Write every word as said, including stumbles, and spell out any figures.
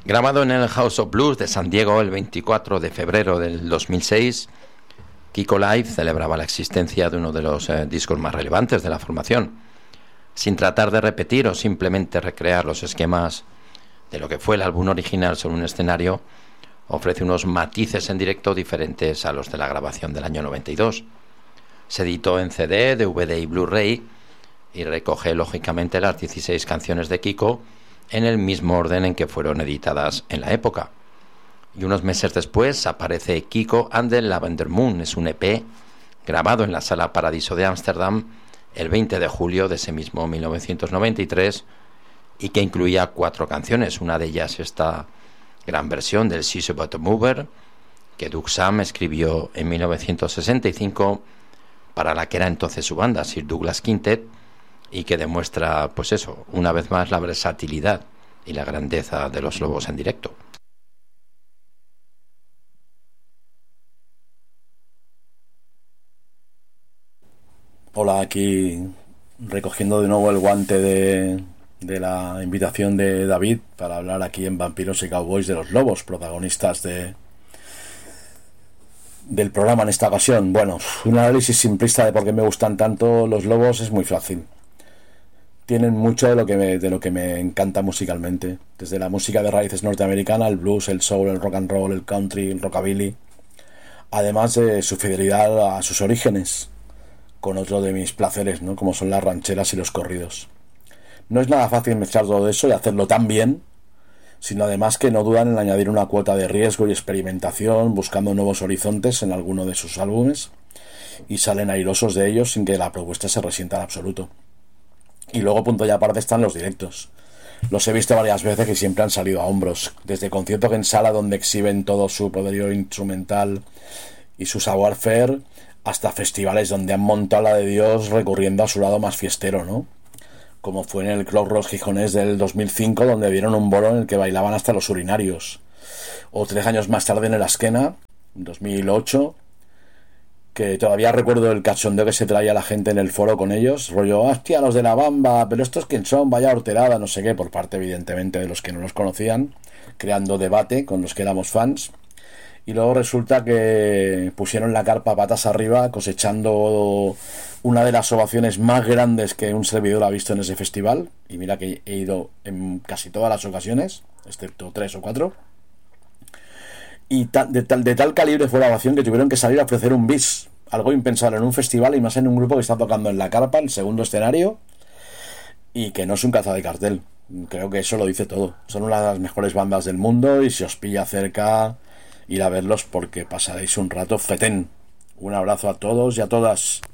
Grabado en el House of Blues de San Diego el veinticuatro de febrero del dos mil seis, Kiko Live celebraba la existencia de uno de los eh, discos más relevantes de la formación, sin tratar de repetir o simplemente recrear los esquemas de lo que fue el álbum original sobre un escenario. Ofrece unos matices en directo diferentes a los de la grabación del año noventa y dos. Se editó en C D, D V D y Blu-ray y recoge lógicamente las dieciséis canciones de Kiko en el mismo orden en que fueron editadas en la época. Y unos meses después aparece Kiko and the Lavender Moon. Es un E P grabado en la Sala Paradiso de Ámsterdam el veinte de julio de ese mismo mil novecientos noventa y tres y que incluía cuatro canciones. Una de ellas esta gran versión del She's About a Mover que Doug Sam escribió en mil novecientos sesenta y cinco para la que era entonces su banda, Sir Douglas Quintet, y que demuestra, pues eso, una vez más la versatilidad y la grandeza de los Lobos en directo. Hola, aquí recogiendo de nuevo el guante de, de la invitación de David para hablar aquí en Vampiros y Cowboys de los Lobos, protagonistas de del programa en esta ocasión. Bueno, un análisis simplista de por qué me gustan tanto los Lobos es muy fácil. Tienen mucho de lo que me, de lo que me encanta musicalmente, desde la música de raíces norteamericana, el blues, el soul, el rock and roll, el country, el rockabilly, además de su fidelidad a sus orígenes, con otro de mis placeres, ¿no?, como son las rancheras y los corridos. No es nada fácil mezclar todo eso y hacerlo tan bien, sino además que no dudan en añadir una cuota de riesgo y experimentación, buscando nuevos horizontes en alguno de sus álbumes, y salen airosos de ellos sin que la propuesta se resienta en absoluto. Y luego, punto y aparte, están los directos. Los he visto varias veces y siempre han salido a hombros, desde conciertos en sala donde exhiben todo su poderío instrumental y su savoir-faire, hasta festivales donde han montado la de Dios recurriendo a su lado más fiestero, ¿no? Como fue en el Clock Roll Gijonés del dos mil cinco, donde dieron un bolo en el que bailaban hasta los urinarios. O tres años más tarde en el Askena, en dos mil ocho, que todavía recuerdo el cachondeo que se traía la gente en el foro con ellos, rollo, hostia, los de la Bamba, pero estos quién son, vaya horterada, no sé qué, por parte evidentemente de los que no los conocían, creando debate con los que éramos fans. Y luego resulta que pusieron la carpa patas arriba, cosechando una de las ovaciones más grandes que un servidor ha visto en ese festival. Y mira que he ido en casi todas las ocasiones, excepto tres o cuatro. Y ta- de, tal, de tal calibre fue la ovación que tuvieron que salir a ofrecer un bis. Algo impensable en un festival y más en un grupo que está tocando en la carpa, el segundo escenario, y que no es un caza de cartel. Creo que eso lo dice todo. Son una de las mejores bandas del mundo y si os pilla cerca, ir a verlos porque pasaréis un rato fetén. Un abrazo a todos y a todas.